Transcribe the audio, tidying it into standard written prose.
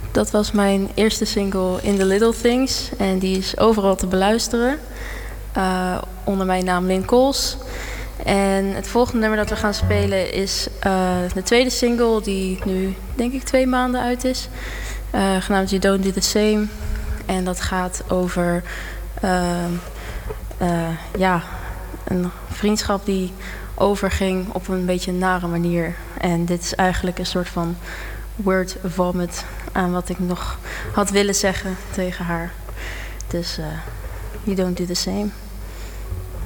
Dat was mijn eerste single In The Little Things. En die is overal te beluisteren. Onder mijn naam Lynn Coles. En het volgende nummer dat we gaan spelen is de tweede single die nu denk ik 2 maanden uit is. Genaamd You Don't Do The Same. En dat gaat over een vriendschap die overging op een beetje nare manier. En dit is eigenlijk een soort van word vomit aan wat ik nog had willen zeggen tegen haar. Dus You Don't Do The Same.